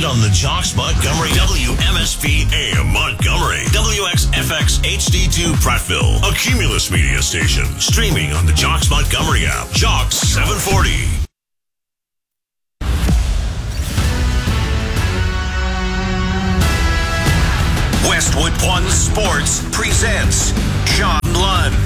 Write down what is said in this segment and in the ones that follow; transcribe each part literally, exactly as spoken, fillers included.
on the Jocks Montgomery W M S P A M Montgomery, W X F X H D two Prattville, a Cumulus media station, streaming on the Jocks Montgomery app. Jocks seven forty. Westwood One Sports presents John Lund.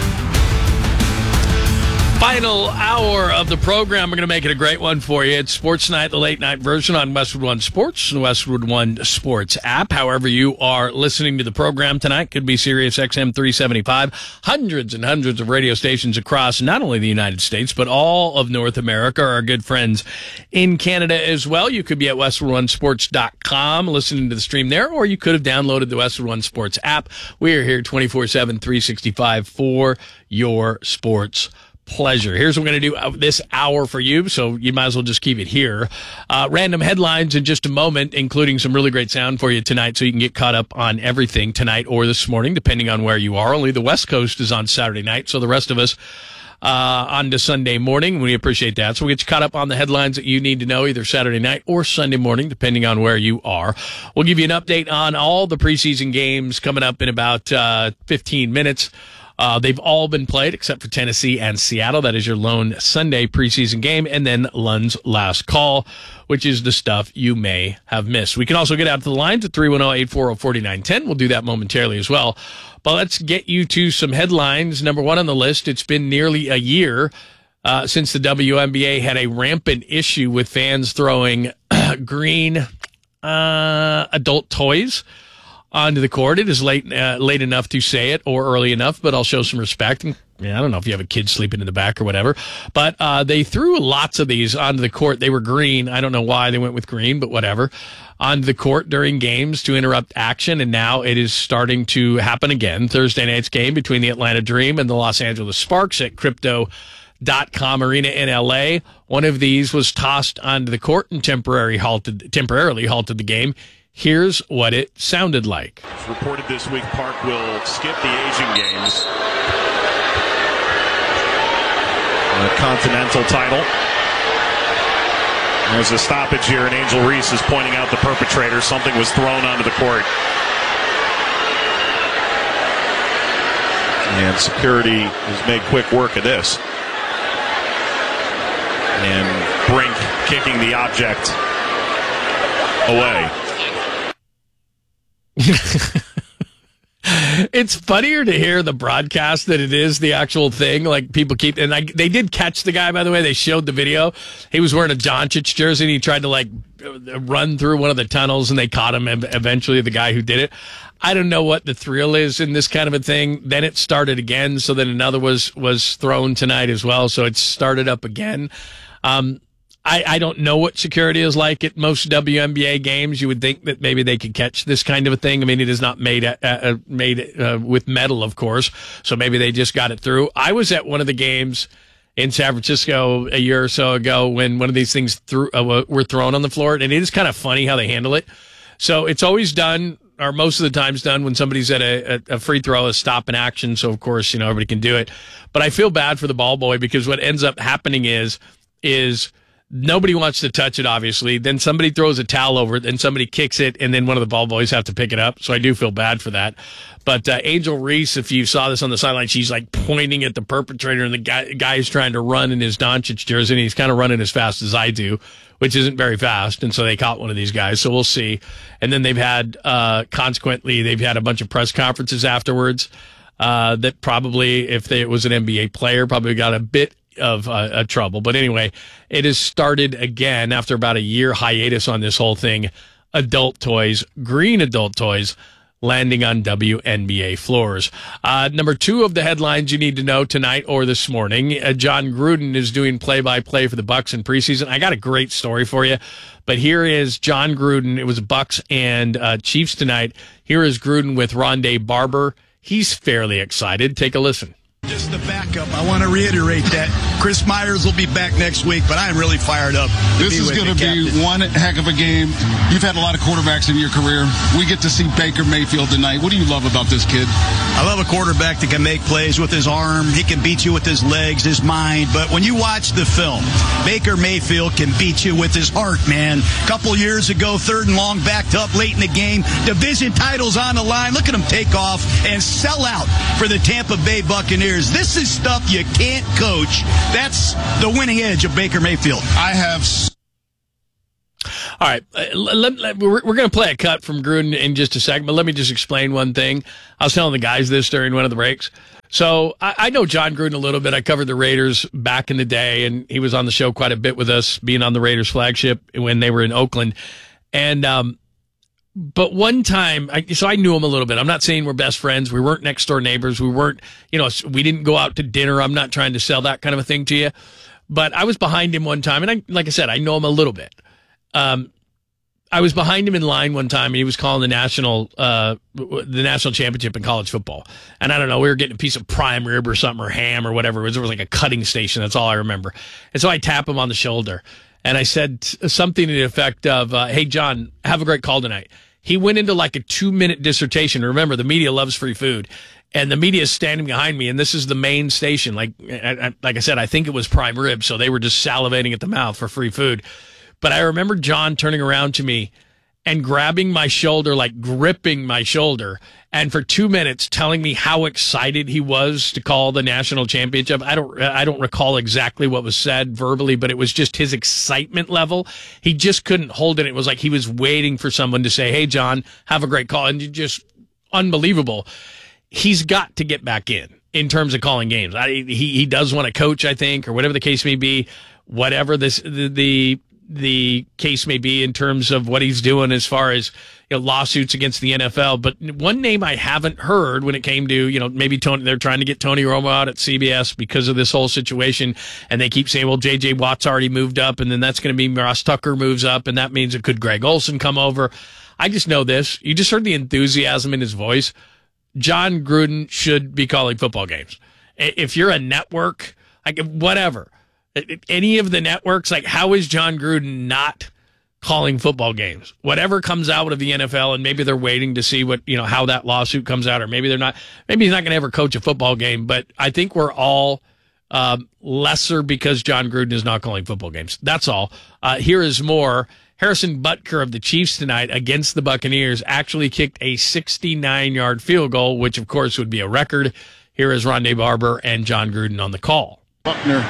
Final hour of the program. We're going to make it a great one for you. It's Sports Night, the late night version on Westwood One Sports, the Westwood One Sports app. However you are listening to the program tonight, could be Sirius X M three seventy-five. Hundreds and hundreds of radio stations across not only the United States, but all of North America. Our good friends in Canada as well. You could be at westwood one sports dot com listening to the stream there, or you could have downloaded the Westwood One Sports app. We are here twenty-four seven, three sixty-five for your sports pleasure. Here's what we're going to do this hour for you, so you might as well just keep it here. Uh, random headlines in just a moment, including some really great sound for you tonight, so you can get caught up on everything tonight or this morning, depending on where you are. Only the West Coast is on Saturday night, so the rest of us uh, on to Sunday morning. We appreciate that. So we'll get you caught up on the headlines that you need to know either Saturday night or Sunday morning, depending on where you are. We'll give you an update on all the preseason games coming up in about uh, fifteen minutes. Uh, they've all been played except for Tennessee and Seattle. That is your lone Sunday preseason game. And then Lund's Last Call, which is the stuff you may have missed. We can also get out to the lines at three one zero, eight four zero, four nine one zero. We'll do that momentarily as well. But let's get you to some headlines. Number one on the list, it's been nearly a year uh, since the W N B A had a rampant issue with fans throwing green uh, adult toys onto the court. It is late uh, late enough to say it, or early enough, but I'll show some respect. And, yeah, I don't know if you have a kid sleeping in the back or whatever, but uh, they threw lots of these onto the court. They were green. I don't know why they went with green, but whatever. Onto the court during games to interrupt action, and now it is starting to happen again. Thursday night's game between the Atlanta Dream and the Los Angeles Sparks at Crypto dot com Arena in L A. One of these was tossed onto the court and temporarily halted, temporarily halted the game. Here's what it sounded like. It's reported this week Park will skip the Asian Games. The Continental title. There's a stoppage here, and Angel Reese is pointing out the perpetrator. Something was thrown onto the court. And security has made quick work of this. And Brink kicking the object away. It's funnier to hear the broadcast than it is the actual thing. Like, people keep, and like, they did catch the guy, by the way. They showed the video. He was wearing a Doncic jersey, and he tried to like run through one of the tunnels, and they caught him eventually, the guy who did it. I don't know what the thrill is in this kind of a thing. Then it started again, so then another was was thrown tonight as well, so it started up again. Um I, I don't know what security is like at most W N B A games. You would think that maybe they could catch this kind of a thing. I mean, it is not made uh, uh, made uh, with metal, of course, so maybe they just got it through. I was at one of the games in San Francisco a year or so ago when one of these things threw, uh, were thrown on the floor, and it is kind of funny how they handle it. So it's always done, or most of the time's done, when somebody's at a, a free throw, a stop in action, so of course, you know, everybody can do it. But I feel bad for the ball boy, because what ends up happening is is nobody wants to touch it, obviously. Then somebody throws a towel over it, then somebody kicks it, and then one of the ball boys have to pick it up. So I do feel bad for that. But uh, Angel Reese, if you saw this on the sideline, she's like pointing at the perpetrator, and the guy, guy is trying to run in his Doncic jersey, and he's kind of running as fast as I do, which isn't very fast. And so they caught one of these guys. So we'll see. And then they've had, uh, consequently, they've had a bunch of press conferences afterwards uh, that probably, if they, it was an N B A player, probably got a bit of uh, uh, trouble. But anyway, it has started again after about a year hiatus on this whole thing. Adult toys, green adult toys, landing on W N B A floors. Uh, number two of the headlines you need to know tonight or this morning, uh, John Gruden is doing play-by-play for the Bucks in preseason. I got a great story for you, but here is John Gruden. It was Bucks and uh, Chiefs tonight. Here is Gruden with Rondé Barber. He's fairly excited. Take a listen. Just the backup. I want to reiterate that Chris Myers will be back next week, but I'm really fired up. This is going to be one heck of a game. You've had a lot of quarterbacks in your career. We get to see Baker Mayfield tonight. What do you love about this kid? I love a quarterback that can make plays with his arm. He can beat you with his legs, his mind. But when you watch the film, Baker Mayfield can beat you with his heart, man. A couple years ago, third and long, backed up late in the game. Division titles on the line. Look at him take off and sell out for the Tampa Bay Buccaneers. This is stuff you can't coach. That's the winning edge of Baker Mayfield. I have. All right, uh, let, let, we're, we're going to play a cut from Gruden in just a second, but let me just explain one thing. I was telling the guys this during one of the breaks. So I, I know John Gruden a little bit. I covered the Raiders back in the day, and he was on the show quite a bit with us, being on the Raiders flagship when they were in Oakland. And um, but one time, I, so I knew him a little bit. I'm not saying we're best friends. We weren't next door neighbors. We weren't, you know, we didn't go out to dinner. I'm not trying to sell that kind of a thing to you. But I was behind him one time, and I, like I said, I know him a little bit. Um, I was behind him in line one time, and he was calling the national, uh, the national championship in college football. And I don't know, we were getting a piece of prime rib or something, or ham or whatever. It was, there was like a cutting station. That's all I remember. And so I tap him on the shoulder, and I said something to the effect of, uh, "Hey, John, have a great call tonight." He went into like a two minute dissertation. Remember, the media loves free food, and the media is standing behind me, and this is the main station. Like, I, I, like I said, I think it was prime rib, so they were just salivating at the mouth for free food. But I remember John turning around to me and grabbing my shoulder, like gripping my shoulder, and for two minutes telling me how excited he was to call the national championship. I don't, I don't recall exactly what was said verbally, but it was just his excitement level. He just couldn't hold it. It was like he was waiting for someone to say, "Hey, John, have a great call," and just unbelievable. He's got to get back in in terms of calling games. I, he he does want to coach, I think, or whatever the case may be. Whatever this the. the the case may be in terms of what he's doing as far as, you know, lawsuits against the N F L. But one name I haven't heard when it came to, you know, maybe Tony, they're trying to get Tony Romo out at C B S because of this whole situation. And they keep saying, well, J J Watt's already moved up, and then that's going to mean Ross Tucker moves up, and that means it could Greg Olsen come over. I just know this. You just heard the enthusiasm in his voice. John Gruden should be calling football games. If you're a network, like whatever, any of the networks, like how is John Gruden not calling football games? Whatever comes out of the N F L, and maybe they're waiting to see what, you know, how that lawsuit comes out, or maybe they're not, maybe he's not going to ever coach a football game, but I think we're all um, lesser because John Gruden is not calling football games. That's all. Uh, here is more. Harrison Butker of the Chiefs tonight against the Buccaneers actually kicked a sixty-nine yard field goal, which of course would be a record. Here is Rondé Barber and John Gruden on the call. Buckner.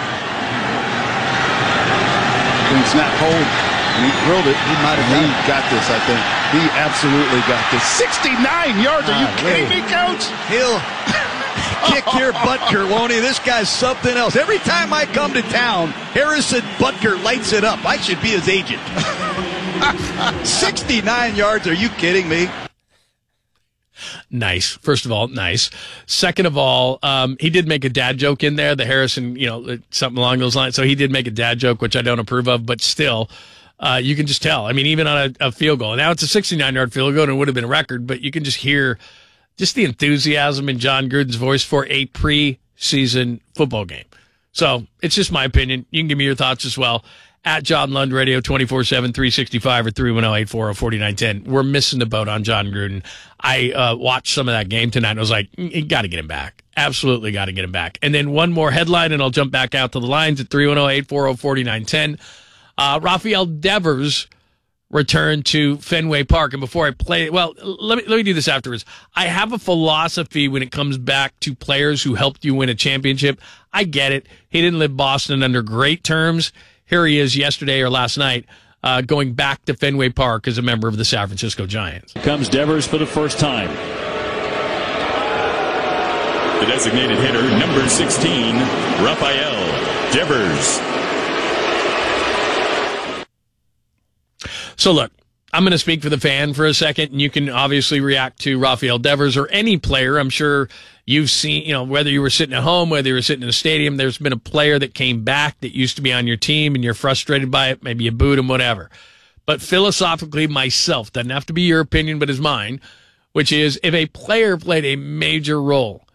Snap hold, and he drilled it. He might have he got this, I think. He absolutely got this. sixty-nine yards. Are you ah, kidding me, Coach? He'll kick your Butker, won't he? This guy's something else. Every time I come to town, Harrison Butker lights it up. I should be his agent. sixty-nine yards. Are you kidding me? Nice. First of all, nice. Second of all, um, he did make a dad joke in there, the Harrison, you know, something along those lines. So he did make a dad joke, which I don't approve of, but still, uh, you can just tell. I mean, even on a, a field goal. Now it's a sixty-nine yard field goal, and it would have been a record, but you can just hear just the enthusiasm in John Gruden's voice for a preseason football game. So it's just my opinion. You can give me your thoughts as well. At John Lund Radio, twenty-four seven, three sixty-five, or three one zero, eight four zero, four nine one zero. We're missing the boat on John Gruden. I uh, watched some of that game tonight, and I was like, you got to get him back. Absolutely got to get him back. And then one more headline, and I'll jump back out to the lines at three one zero, eight four zero, four nine one zero. Uh, Rafael Devers returned to Fenway Park. And before I play, well, let me, let me do this afterwards. I have a philosophy when it comes back to players who helped you win a championship. I get it. He didn't live Boston under great terms. Here he is yesterday or last night, uh, going back to Fenway Park as a member of the San Francisco Giants. Comes Devers for the first time. The designated hitter, number sixteen, Rafael Devers. So look, I'm going to speak for the fan for a second, and you can obviously react to Rafael Devers or any player. I'm sure you've seen, you know, whether you were sitting at home, whether you were sitting in a stadium, there's been a player that came back that used to be on your team and you're frustrated by it. Maybe you booed him, whatever. But philosophically, myself, doesn't have to be your opinion, but is mine, which is if a player played a major role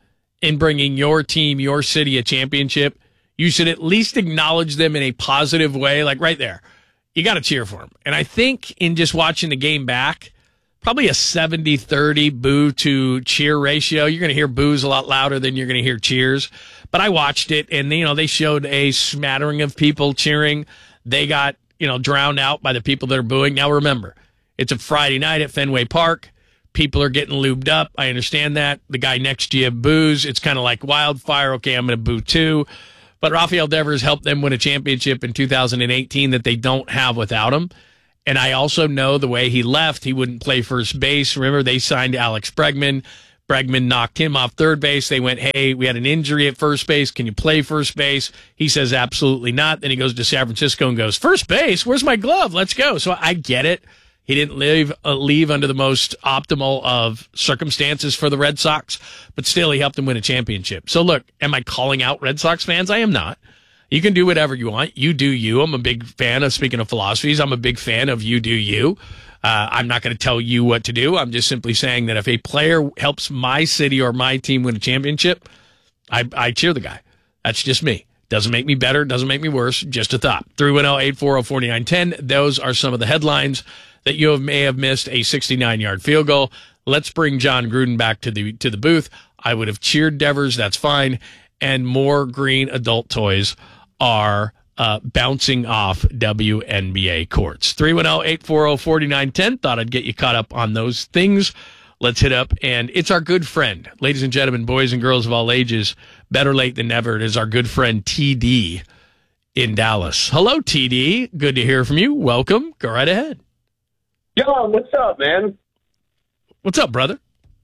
in bringing your team, your city a championship, you should at least acknowledge them in a positive way, like right there. You got to cheer for them. And I think in just watching the game back, probably a seventy thirty boo to cheer ratio. You're going to hear boos a lot louder than you're going to hear cheers. But I watched it, and, you know, they showed a smattering of people cheering. They got, you know, drowned out by the people that are booing. Now, remember, it's a Friday night at Fenway Park. People are getting lubed up. I understand that. The guy next to you boos. It's kind of like wildfire. Okay, I'm going to boo too. But Rafael Devers helped them win a championship in two thousand eighteen that they don't have without him. And I also know the way he left, he wouldn't play first base. Remember, they signed Alex Bregman. Bregman knocked him off third base. They went, hey, we had an injury at first base. Can you play first base? He says, absolutely not. Then he goes to San Francisco and goes, first base? Where's my glove? Let's go. So I get it. He didn't leave, uh, leave under the most optimal of circumstances for the Red Sox, but still he helped them win a championship. So look, am I calling out Red Sox fans? I am not. You can do whatever you want. You do you. I'm a big fan of, speaking of philosophies, I'm a big fan of you do you. Uh, I'm not going to tell you what to do. I'm just simply saying that if a player helps my city or my team win a championship, I, I cheer the guy. That's just me. Doesn't make me better. Doesn't make me worse. Just a thought. three one zero, eight four zero, four nine one zero. Those are some of the headlines that you have, may have missed. A sixty-nine yard field goal. Let's bring John Gruden back to the to the booth. I would have cheered Devers. That's fine. And more green adult toys are uh, bouncing off W N B A courts. three one zero, eight four zero, four nine one zero. Thought I'd get you caught up on those things. Let's hit up. And it's our good friend, ladies and gentlemen, boys and girls of all ages, better late than never. It is our good friend T D in Dallas. Hello, T D. Good to hear from you. Welcome. Go right ahead. John, what's up, man? What's up, brother?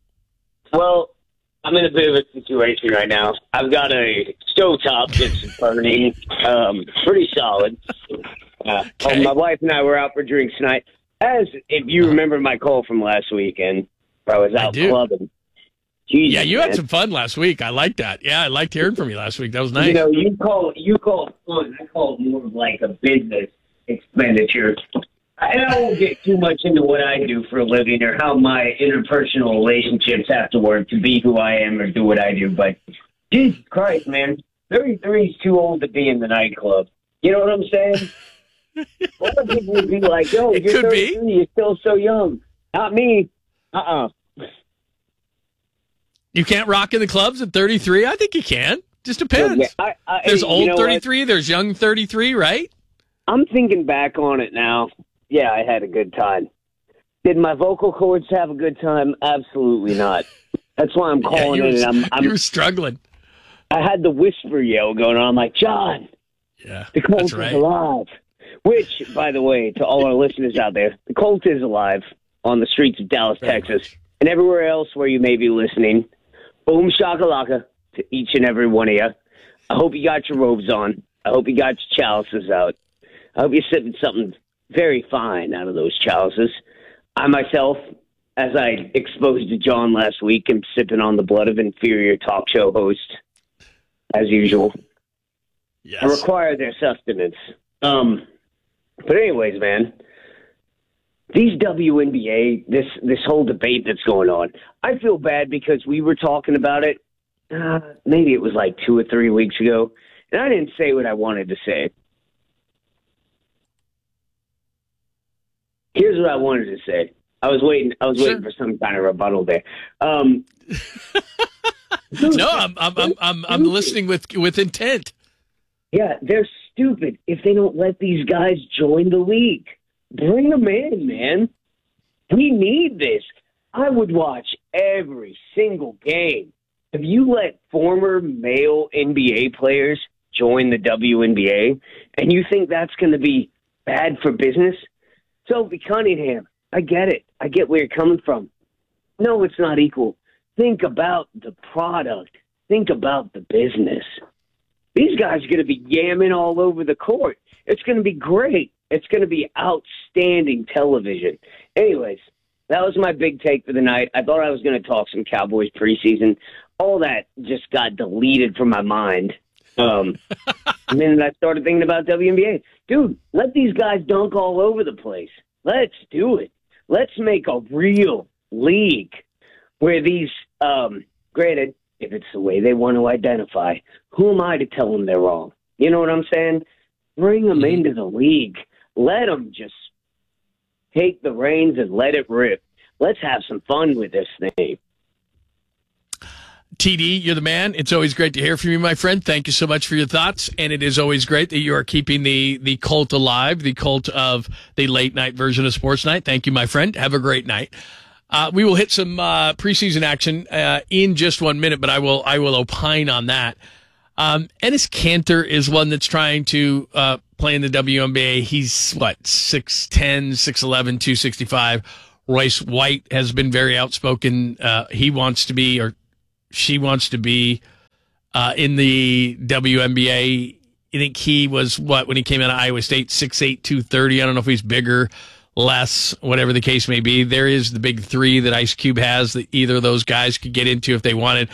Well, I'm in a bit of a situation right now. I've got a stovetop that's burning, um, pretty solid. Uh, Okay. My wife and I were out for drinks tonight. As if you remember my call from last weekend, where I was I out do. clubbing. Jesus, Yeah, you man. had some fun last week. I liked that. Yeah, I liked hearing from you last week. That was nice. You know, you call you call it fun. I call it more of like a business expenditure. And I won't get too much into what I do for a living or how my interpersonal relationships have to work to be who I am or do what I do. But Jesus Christ, man, thirty-three is too old to be in the nightclub. You know what I'm saying? A lot of people would be like, yo, It you're could be. thirty-three, you're still so young. Not me. Uh-uh. You can't rock in the clubs at thirty-three? I think you can. Just depends. Yeah, I, I, There's you old know what? thirty-three, there's young thirty-three, right? I'm thinking back on it now. Yeah, I had a good time. Did my vocal cords have a good time? Absolutely not. That's why I'm Yeah, calling you, it. were, And I'm, I'm, you were struggling. I had the whisper yell going on. I'm like, John, Yeah, the Colt that's is right. alive. Which, by the way, to all our listeners out there, the Colt is alive on the streets of Dallas, Very Texas, much. and everywhere else where you may be listening. Boom shakalaka to each and every one of you. I hope you got your robes on. I hope you got your chalices out. I hope you're sipping something very fine out of those chalices. I myself, as I exposed to John last week, am sipping on the blood of inferior talk show hosts, as usual. Yes. I require their sustenance. Um, but anyways, man, these W N B A, this this whole debate that's going on, I feel bad because we were talking about it. Uh, maybe it was like two or three weeks ago, and I didn't say what I wanted to say. Here's what I wanted to say. I was waiting. I was Sure. waiting for some kind of rebuttal there. Um, No, I'm I'm I'm I'm, I'm listening with with intent. Yeah, they're stupid if they don't let these guys join the league. Bring them in, man. We need this. I would watch every single game. If you let former male N B A players join the W N B A and you think that's going to be bad for business, Sophie Cunningham, I get it. I get where you're coming from. No, it's not equal. Think about the product. Think about the business. These guys are going to be yamming all over the court. It's going to be great. It's going to be outstanding television. Anyways, that was my big take for the night. I thought I was going to talk some Cowboys preseason. All that just got deleted from my mind. Um, and then I started thinking about W N B A. Dude, let these guys dunk all over the place. Let's do it. Let's make a real league where these, um, granted, if it's the way they want to identify, who am I to tell them they're wrong? You know what I'm saying? Bring them into the league. Let them just take the reins and let it rip. Let's have some fun with this thing. T D, you're the man. It's always great to hear from you, my friend. Thank you so much for your thoughts. And it is always great that you are keeping the, the cult alive, the cult of the late night version of Sports Night. Thank you, my friend. Have a great night. Uh, we will hit some uh, preseason action uh, in just one minute, but I will I will opine on that. Um, Enes Kanter is one that's trying to uh, play in the W N B A. He's, what, six ten, six eleven, two sixty-five. Royce White has been very outspoken. Uh, he wants to be, or she wants to be uh, in the W N B A. I think he was, what, when he came out of Iowa State, six eight, two thirty. I don't know if he's bigger, less, whatever the case may be. There is the big three that Ice Cube has that either of those guys could get into if they wanted.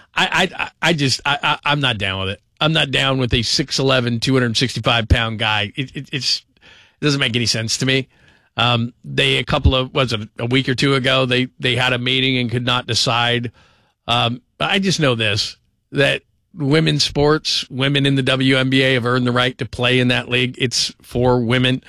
I I, I just, I, I, I'm not down with it. I'm not down with a six eleven, two sixty-five pound guy. It, it, it's, it doesn't make any sense to me. Um, they, a couple of, was it a week or two ago, they, they had a meeting and could not decide. Um, I just know this, that women's sports, women in the W N B A have earned the right to play in that league. It's for women.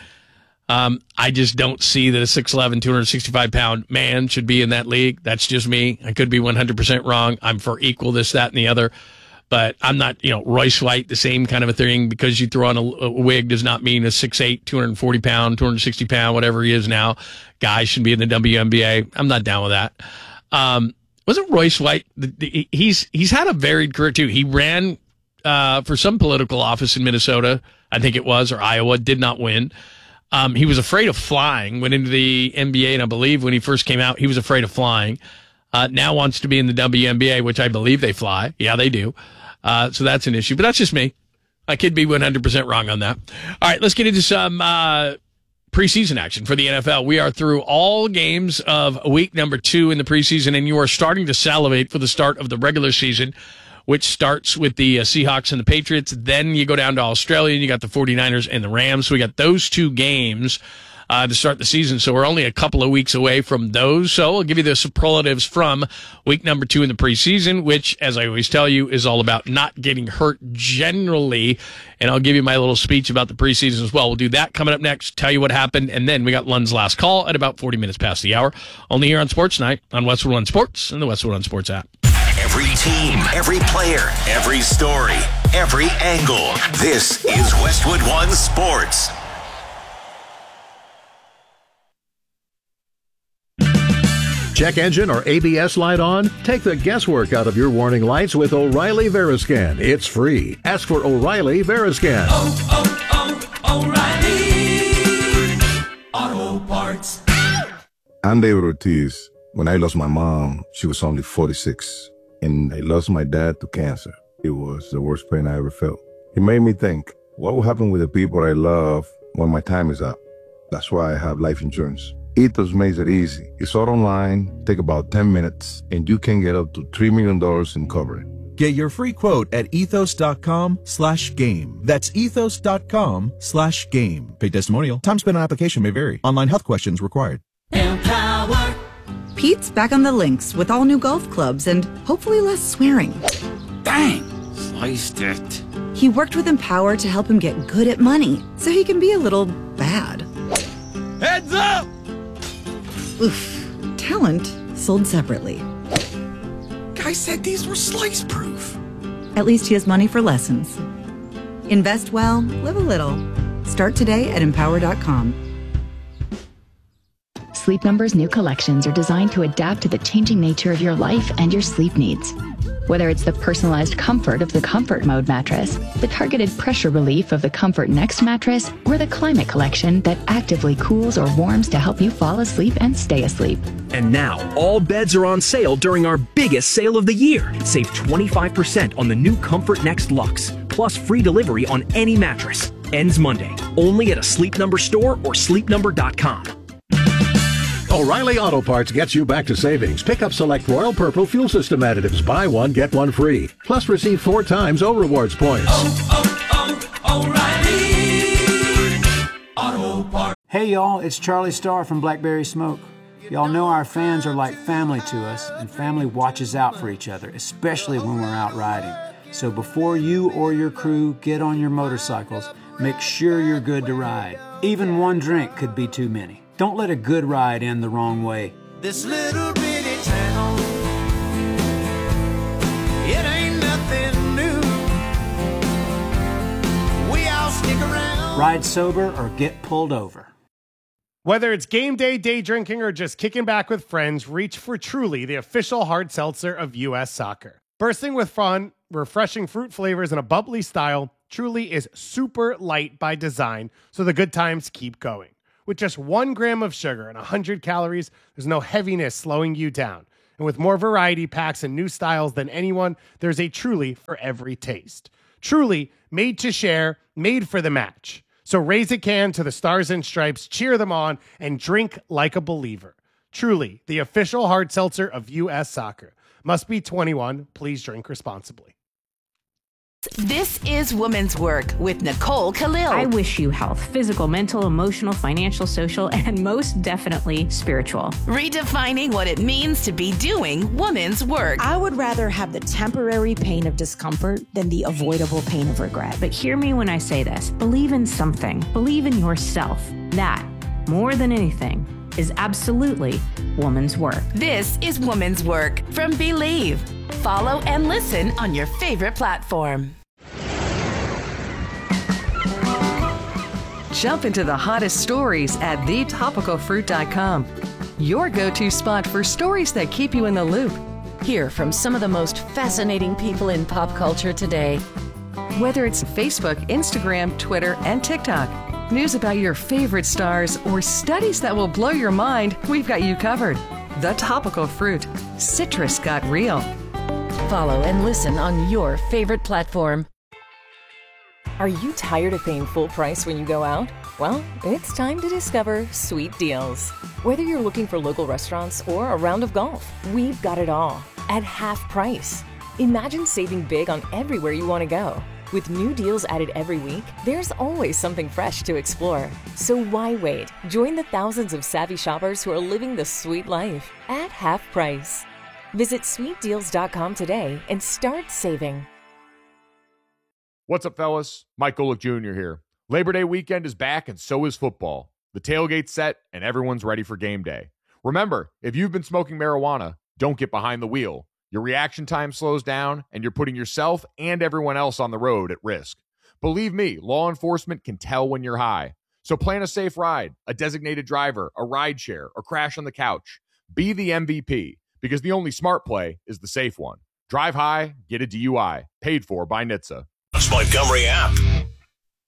Um, I just don't see that a six eleven, two sixty-five pound man should be in that league. That's just me. I could be one hundred percent wrong. I'm for equal this, that, and the other. But I'm not, you know, Royce White, the same kind of a thing. Because you throw on a, a wig does not mean a six eight, two forty pound, two sixty pound, whatever he is now, guy should be in the W N B A. I'm not down with that. Um, wasn't Royce White, the, the, he's he's had a varied career, too. He ran uh, for some political office in Minnesota, I think it was, or Iowa, did not win. Um, he was afraid of flying, went into the N B A, and I believe when he first came out, he was afraid of flying. Uh, now wants to be in the W N B A, which I believe they fly. Yeah, they do. Uh, so that's an issue, but that's just me. I could be one hundred percent wrong on that. All right, let's get into some uh, preseason action for the N F L. We are through all games of week number two in the preseason, and you are starting to salivate for the start of the regular season, which starts with the uh, Seahawks and the Patriots. Then you go down to Australia, and you got the 49ers and the Rams. So we got those two games uh, to start the season. So we're only a couple of weeks away from those. So I'll give you the superlatives from week number two in the preseason, which, as I always tell you, is all about not getting hurt generally. And I'll give you my little speech about the preseason as well. We'll do that coming up next, tell you what happened, and then we got Lund's last call at about forty minutes past the hour. Only here on Sports Night on Westwood One Sports and the Westwood One Sports app. Every team, every player, every story, every angle. This is Westwood One Sports. Check engine or A B S light on? Take the guesswork out of your warning lights with O'Reilly Veriscan. It's free. Ask for O'Reilly Veriscan. Oh, oh, oh, O'Reilly Auto Parts. I'm David Ortiz. When I lost my mom, she was only forty-six. And I lost my dad to cancer. It was the worst pain I ever felt. It made me think, what will happen with the people I love when my time is up? That's why I have life insurance. Ethos makes it easy. It's all online, take about ten minutes, and you can get up to three million dollars in coverage. Get your free quote at ethos.com slash game. That's ethos.com slash game. Paid testimonial. Time spent on application may vary. Online health questions required. Empower. Pete's back on the links with all new golf clubs and hopefully less swearing. Dang, sliced it. He worked with Empower to help him get good at money so he can be a little bad. Heads up! Oof. Talent sold separately. Guy said these were slice proof. At least he has money for lessons. Invest well, live a little. Start today at empower dot com. Sleep Number's new collections are designed to adapt to the changing nature of your life and your sleep needs. Whether it's the personalized comfort of the Comfort Mode mattress, the targeted pressure relief of the Comfort Next mattress, or the Climate Collection that actively cools or warms to help you fall asleep and stay asleep. And now, all beds are on sale during our biggest sale of the year. Save twenty-five percent on the new Comfort Next Luxe, plus free delivery on any mattress. Ends Monday, only at a Sleep Number store or sleep number dot com. O'Reilly Auto Parts gets you back to savings. Pick up select Royal Purple fuel system additives. Buy one, get one free. Plus receive four times O Rewards points. Oh, oh, oh, O'Reilly Auto Parts. Hey y'all, it's Charlie Starr from Blackberry Smoke. Y'all know our fans are like family to us, and family watches out for each other, especially when we're out riding. So before you or your crew get on your motorcycles, make sure you're good to ride. Even one drink could be too many. Don't let a good ride end the wrong way. This little bitty town, it ain't nothing new. We all stick around. Ride sober or get pulled over. Whether it's game day, day drinking, or just kicking back with friends, reach for Truly, the official hard seltzer of U S Soccer. Bursting with fun, refreshing fruit flavors, and a bubbly style, Truly is super light by design, so the good times keep going. With just one gram of sugar and one hundred calories, there's no heaviness slowing you down. And with more variety packs and new styles than anyone, there's a Truly for every taste. Truly, made to share, made for the match. So raise a can to the Stars and Stripes, cheer them on, and drink like a believer. Truly, the official hard seltzer of U S Soccer. Must be twenty-one. Please drink responsibly. This is Women's Work with Nicole Khalil. I wish you health, physical, mental, emotional, financial, social, and most definitely spiritual. Redefining what it means to be doing women's work. I would rather have the temporary pain of discomfort than the avoidable pain of regret. But hear me when I say this. Believe in something. Believe in yourself. That, more than anything, is absolutely woman's work. This is Woman's Work from Believe. Follow and listen on your favorite platform. Jump into the hottest stories at the topical fruit dot com. Your go-to spot for stories that keep you in the loop. Hear from some of the most fascinating people in pop culture today. Whether it's Facebook, Instagram, Twitter, and TikTok, news about your favorite stars, or studies that will blow your mind, we've got you covered. The Topical Fruit. Citrus got real. Follow and listen on your favorite platform. Are you tired of paying full price when you go out? Well, it's time to discover Sweet Deals. Whether you're looking for local restaurants or a round of golf, we've got it all at half price. Imagine saving big on everywhere you want to go. With new deals added every week, there's always something fresh to explore. So why wait? Join the thousands of savvy shoppers who are living the sweet life at half price. Visit sweet deals dot com today and start saving. What's up, fellas? Mike Golick Junior here. Labor Day weekend is back, and so is football. The tailgate's set, and everyone's ready for game day. Remember, if you've been smoking marijuana, don't get behind the wheel. Your reaction time slows down, and you're putting yourself and everyone else on the road at risk. Believe me, law enforcement can tell when you're high. So plan a safe ride, a designated driver, a ride share, or crash on the couch. Be the M V P, because the only smart play is the safe one. Drive high, get a D U I. Paid for by N H T S A. Montgomery app.